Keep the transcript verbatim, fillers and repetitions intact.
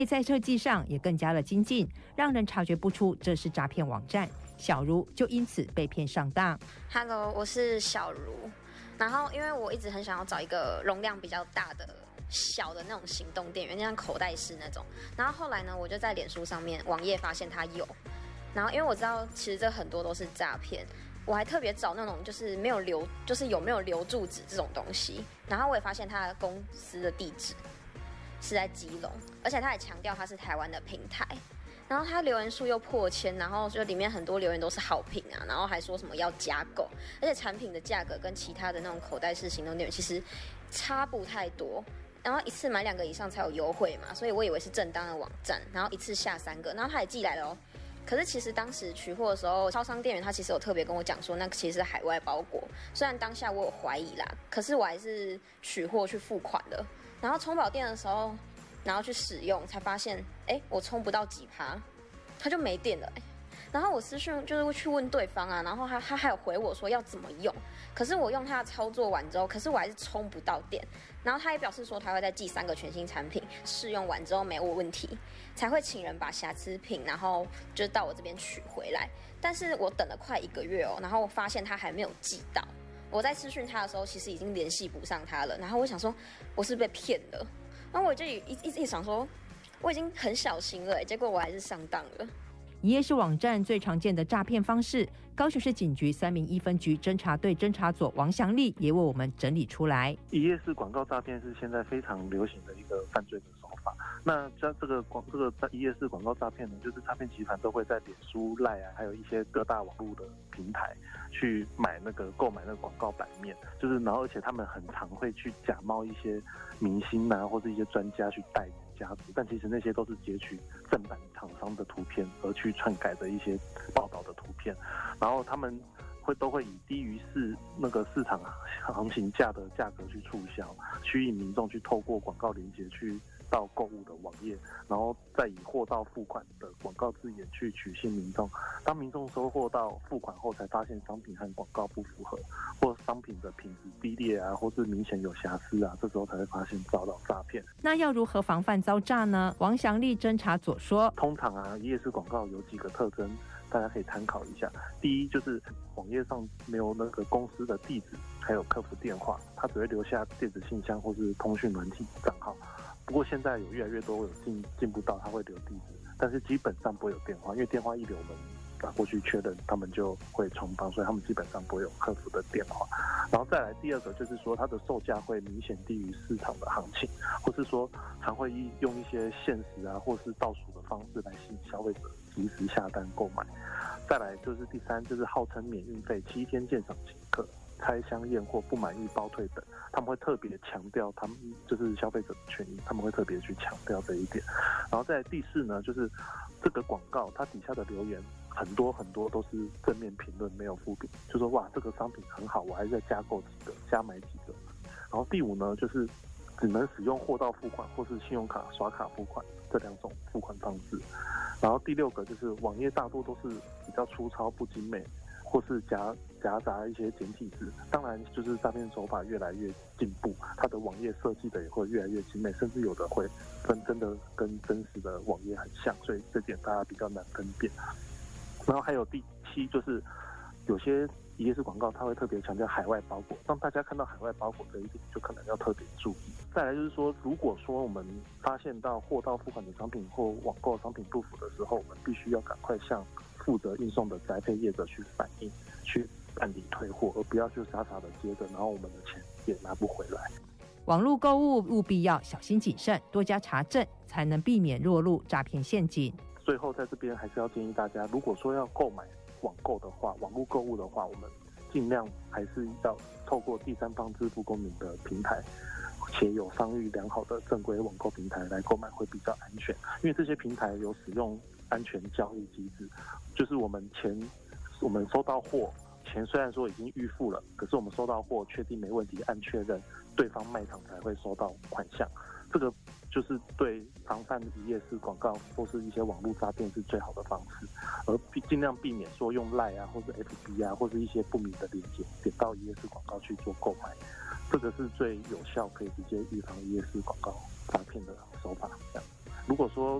在设计上也更加的精进，让人察觉不出这是诈骗网站。小茹就因此被骗上当。 Hello， 我是小茹。然后因为我一直很想要找一个容量比较大的小的那种行动电源，像口袋式那种。然后后来呢，我就在脸书上面网页发现它有。然后因为我知道其实这很多都是诈骗，我还特别找那种就是没有留，就是有没有留住址这种东西。然后我也发现他的公司的地址是在基隆，而且他也强调他是台湾的平台。然后他留言数又破千，然后就里面很多留言都是好评啊，然后还说什么要加购，而且产品的价格跟其他的那种口袋式行动电源其实差不太多。然后一次买两个以上才有优惠嘛，所以我以为是正当的网站，然后一次下三个，然后他也寄来了哦。可是其实当时取货的时候，超商店员他其实有特别跟我讲说，那其实是海外包裹。虽然当下我有怀疑啦，可是我还是取货去付款了。然后充饱电的时候，然后去使用，才发现，哎，我充不到几趴，它就没电了。哎，然后我私讯就是去问对方啊，然后他他还有回我说要怎么用，可是我用他的操作完之后，可是我还是充不到电。然后他也表示说他会再寄三个全新产品，试用完之后没有问题，才会请人把瑕疵品，然后就到我这边取回来。但是我等了快一个月哦，然后我发现他还没有寄到。我在私讯他的时候，其实已经联系不上他了。然后我想说，我是被骗了。然后我就一一一直想说，我已经很小心了，结果我还是上当了。 一页式网站最常见的诈骗方式，高雄市警局三民一分局侦查队侦查佐王祥利也为我们整理出来。 一页式广告诈骗是现在非常流行的一个犯罪的手法。那像这个广这个一页式广告诈骗呢，就是诈骗集团都会在脸书、赖啊，还有一些各大网络的平台去买那个购买那个广告版面，就是然后而且他们很常会去假冒一些明星啊，或是一些专家去代言家族，但其实那些都是截取正版厂商的图片而去篡改的一些报道的图片，然后他们会都会以低于市那个市场行情价的价格去促销，吸引民众去透过广告连结去到购物的网页，然后再以货到付款的广告字眼去取信民众。当民众收货到付款后，才发现商品和广告不符合，或商品的品质低劣啊，或是明显有瑕疵啊，这时候才会发现遭到诈骗。 那要如何防范遭诈呢？王祥利侦查佐说， 通常啊，一页式广告有几个特征，大家可以参考一下。第一，就是网页上没有那个公司的地址，还有客服电话，它只会留下电子信箱或是通讯软体账号。不过现在有越来越多有进进不到，他会留地址，但是基本上不会有电话，因为电话一留，我们打过去确认，他们就会重帮，所以他们基本上不会有客服的电话。然后再来第二个就是说，它的售价会明显低于市场的行情，或是说常会用一些限时啊，或是倒数的方式来吸引消费者及时下单购买。再来就是第三，就是号称免运费、七天鉴赏请客、拆箱验货、不满意包退等，他们会特别强调他们就是消费者的权益，他们会特别去强调这一点。然后再来第四呢，就是这个广告它底下的留言很多很多都是正面评论，没有负评，就说哇这个商品很好，我还是再加购几个，加买几个。然后第五呢，就是只能使用货到付款或是信用卡刷卡付款这两种付款方式。然后第六个就是网页大多都是比较粗糙不精美，或是夹夹杂一些简体字。当然就是诈骗手法越来越进步，它的网页设计的也会越来越精美，甚至有的会跟真的跟真实的网页很像，所以这点大家比较难分辨。然后还有第七，就是有些一页式广告它会特别强调海外包裹，当大家看到海外包裹这一点就可能要特别注意。再来就是说，如果说我们发现到货到付款的商品或网购商品不符的时候，我们必须要赶快向负责运送的宅配业者去反映，去办理退货，而不要就傻傻的接着，然后我们的钱也拿不回来。 网络购物务必要小心谨慎，多加查证，才能避免落入诈骗陷阱。 最后在这边还是要建议大家，如果说要购买网购的话，网络购物的话，我们尽量还是要透过第三方支付公民的平台，且有商誉良好的正规网购平台来购买会比较安全。因为这些平台有使用安全交易机制，就是我们钱我们收到货，钱虽然说已经预付了，可是我们收到货确定没问题，按确认，对方卖场才会收到款项。这个就是对防范一页式广告或是一些网络诈骗是最好的方式，而尽量避免说用 赖 啊，或是 F B 啊，或是一些不明的链接点到一页式广告去做购买，这个是最有效可以直接预防一页式广告诈骗的手法。这样。 如果说